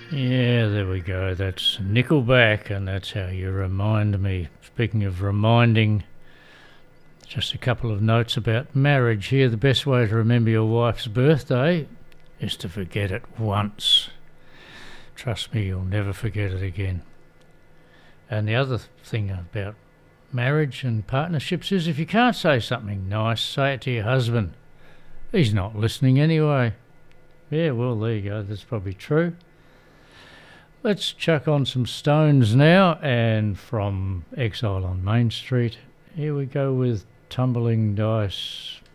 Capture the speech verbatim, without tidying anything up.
Yeah, there we go. That's Nickelback, and that's how you remind me. Speaking of reminding, just a couple of notes about marriage here. The best way to remember your wife's birthday is to forget it once. Trust me, you'll never forget it again. And the other thing about marriage and partnerships is if you can't say something nice, say it to your husband. He's not listening anyway. Yeah, well, there you go. That's probably true. Let's chuck on some Stones now, and from Exile on Main Street, here we go with Tumbling Dice.